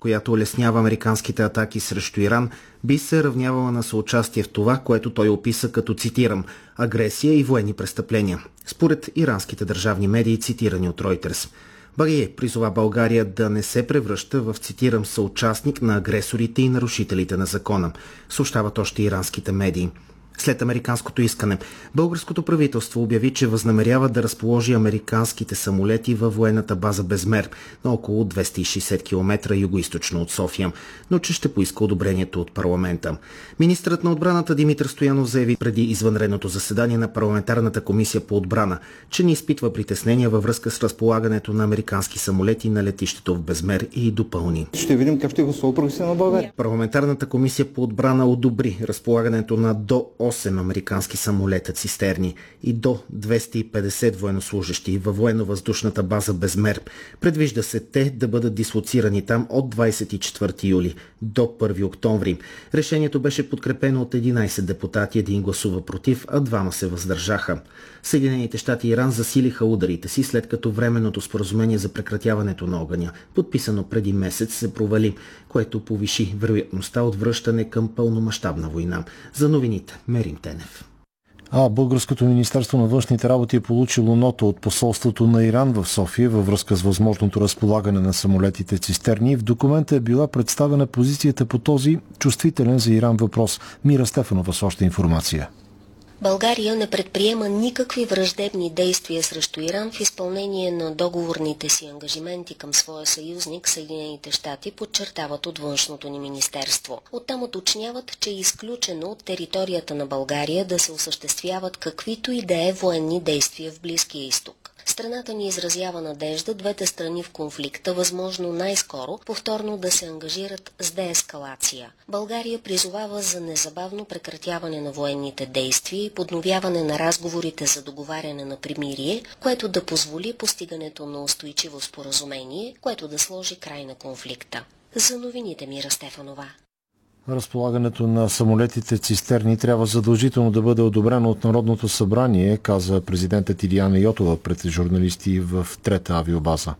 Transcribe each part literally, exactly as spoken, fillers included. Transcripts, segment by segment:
която улеснява американските атаки срещу Иран, би се равнявала на съучастие в това, което той описа като, цитирам, агресия и военни престъпления, според иранските държавни медии, цитирани от Reuters. Багие призова България да не се превръща в, цитирам, съучастник на агресорите и нарушителите на закона, съобщават още иранските медии. След американското искане, българското правителство обяви, че възнамерява да разположи американските самолети във военната база Безмер на около двеста и шейсет километра югоизточно от София, но че ще поиска одобрението от парламента. Министърът на отбраната Димитър Стоянов заяви преди извънредното заседание на парламентарната комисия по отбрана, че не изпитва притеснения във връзка с разполагането на американски самолети на летището в Безмер и допълни. Ще видим как ще го слова на България. Парламентарната комисия по отбрана одобри разполагането на до осем американски самолета цистерни и до двеста и петдесет военнослужащи във военно-въздушната база Безмер. Предвижда се те да бъдат дислоцирани там от двадесет и четвърти юли до първи октомври. Решението беше подкрепено от единадесет депутати, един гласува против, а двама се въздържаха. Съединените щати и Иран засилиха ударите си, след като временното споразумение за прекратяването на огъня, подписано преди месец, се провали, което повиши вероятността от връщане към пълномащабна война. За новините Мерим Тенев. А Българското министерство на външните работи е получило нота от посолството на Иран в София във връзка с възможното разполагане на самолетите цистерни. В документа е била представена позицията по този чувствителен за Иран въпрос. Мира Стефанова с още информация. България не предприема никакви враждебни действия срещу Иран в изпълнение на договорните си ангажименти към своя съюзник Съединените щати, подчертават от външното ни министерство. Оттам уточняват, че е изключено от територията на България да се осъществяват каквито и да е военни действия в Близкия изток. Страната ни изразява надежда двете страни в конфликта, възможно най-скоро, повторно да се ангажират с деескалация. България призовава за незабавно прекратяване на военните действия и подновяване на разговорите за договаряне на примирие, което да позволи постигането на устойчиво споразумение, което да сложи край на конфликта. За новините Мира Стефанова. Разполагането на самолетите цистерни трябва задължително да бъде одобрено от Народното събрание, каза президентът Илияна Йотова пред журналисти в трета авиобаза.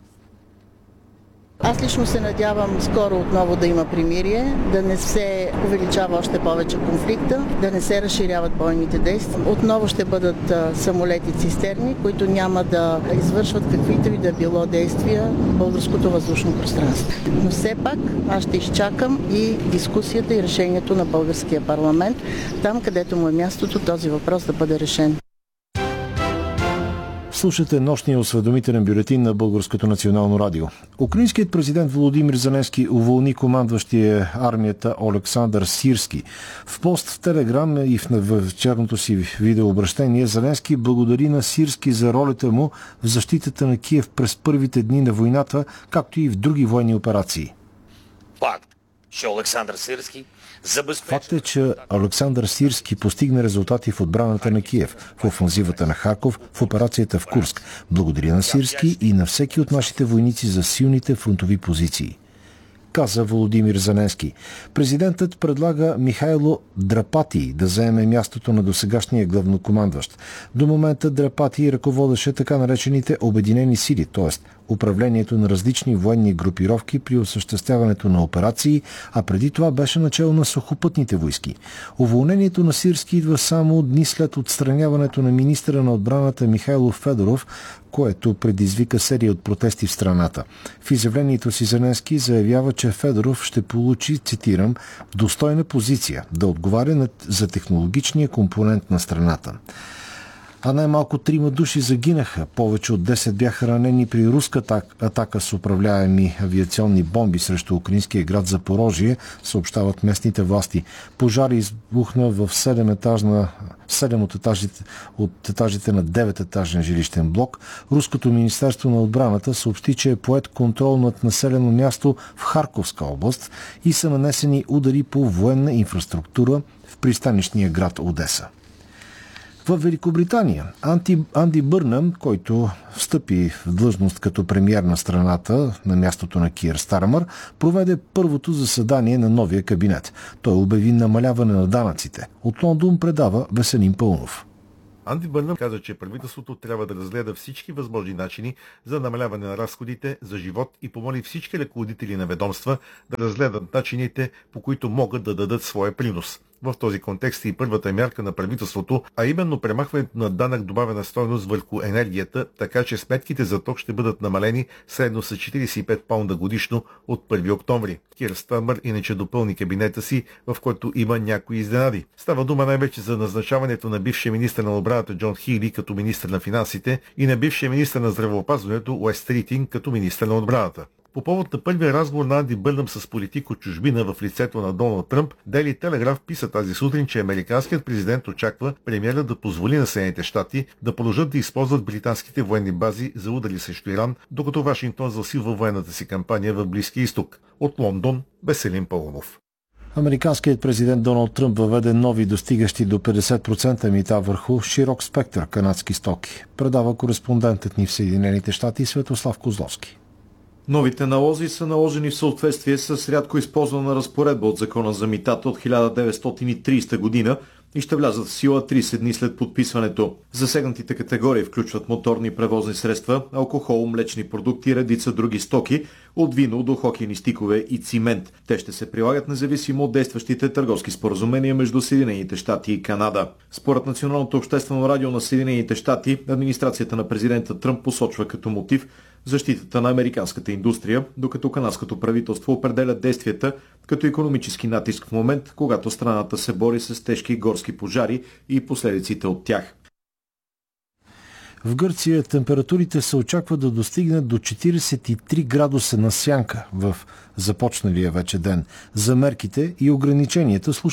Аз лично се надявам скоро отново да има примирие, да не се увеличава още повече конфликта, да не се разширяват бойните действия. Отново ще бъдат самолети цистерни, които няма да извършват каквито и да било действия в българското въздушно пространство. Но все пак аз ще изчакам и дискусията и решението на българския парламент, там където му е мястото този въпрос да бъде решен. Слушате нощния осведомителен бюлетин на Българското национално радио. Украинският президент Володимир Зеленски уволни командващия армията Олександър Сирски. В пост в Телеграм и в вечерното си видеообращение Зеленски благодари на Сирски за ролята му в защитата на Киев през първите дни на войната, както и в други военни операции. Факт, че Олександър Сирски Факт е, че Олександър Сирски постигна резултати в отбраната на Киев, в офанзивата на Харков, в операцията в Курск. Благодаря на Сирски и на всеки от нашите войници за силните фронтови позиции, каза Володимир Зеленски. Президентът предлага Михайло Драпати да заеме мястото на досегашния главнокомандващ. До момента Драпати ръководеше така наречените обединени сили, т.е. управлението на различни военни групировки при осъществяването на операции, а преди това беше начало на сухопътните войски. Уволнението на Сирски идва само дни след отстраняването на министъра на отбраната Михайло Федоров, което предизвика серия от протести в страната. В изявлението си Зеленски заявява, че Федоров ще получи, цитирам, достойна позиция да отговаря за технологичния компонент на страната. А най-малко трима души загинаха. Повече от десет бяха ранени при руска атака с управляеми авиационни бомби срещу украинския град Запорожие, съобщават местните власти. Пожар избухна в седем етажна, седем от етажите, от етажите на девет-етажен жилищен блок. Руското министерство на отбраната съобщи, че е поет контрол над населено място в Харковска област и са нанесени удари по военна инфраструктура в пристанищния град Одеса. В Великобритания Анти, Анди Бърнъм, който встъпи в длъжност като премиер на страната на мястото на Киер Стармър, проведе първото заседание на новия кабинет. Той обяви намаляване на данъците. От Лондон предава Веселин Пълнов. Анди Бърнъм каза, че правителството трябва да разгледа всички възможни начини за намаляване на разходите за живот и помоли всички ръководители на ведомства да разгледат начините, по които могат да дадат своя принос. В този контекст и първата мярка на правителството, а именно премахването на данък добавена стойност върху енергията, така че сметките за ток ще бъдат намалени средно с четиридесет и пет паунда годишно от първи октомври. Кир Стармър иначе допълни кабинета си, в който има някои изненади. Става дума най-вече за назначаването на бившия министър на отбраната Джон Хили като министър на финансите и на бившия министър на здравеопазването Уест Ритинг като министър на отбраната. По повод на първия разговор на Анди Бърнъм с политик от чужбина в лицето на Доналд Тръмп, Дейли Телеграф писа тази сутрин, че американският президент очаква премиера да позволи на Съединените щати да продължат да използват британските военни бази за удари срещу Иран, докато Вашингтон засилва военната си кампания в Близкия изток. От Лондон, Веселин Паунов. Американският президент Доналд Тръмп въведе нови достигащи до петдесет процента мита върху широк спектър канадски стоки. Предава кореспондентът ни в Съединените щати Светослав Козловски. Новите налози са наложени в съответствие с рядко използвана разпоредба от Закона за митата от хиляда деветстотин и тридесета година и ще влязат в сила тридесет дни след подписването. Засегнатите категории включват моторни превозни средства, алкохол, млечни продукти и редица други стоки, от вино до хокейни стикове и цимент. Те ще се прилагат независимо от действащите търговски споразумения между Съединените щати и Канада. Според Националното обществено радио на Съединените щати, администрацията на президента Тръмп посочва като мотив защитата на американската индустрия, докато канадското правителство определя действията като икономически натиск в момент, когато страната се бори с тежки горски пожари и последиците от тях. В Гърция температурите се очаква да достигнат до четиридесет и три градуса на сянка в започналия вече ден. За мерките и ограниченията